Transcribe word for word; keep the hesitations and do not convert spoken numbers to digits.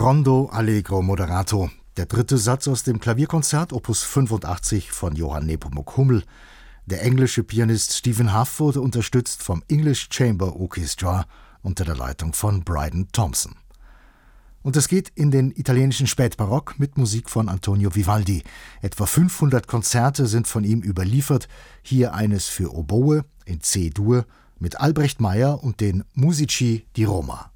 Rondo Allegro Moderato, der dritte Satz aus dem Klavierkonzert Opus fünfundachtzig von Johann Nepomuk Hummel. Der englische Pianist Stephen Hough wurde unterstützt vom English Chamber Orchestra unter der Leitung von Bryden Thompson. Und es geht in den italienischen Spätbarock mit Musik von Antonio Vivaldi. Etwa fünfhundert Konzerte sind von ihm überliefert. Hier eines für Oboe in C-Dur mit Albrecht Meyer und den Musici di Roma.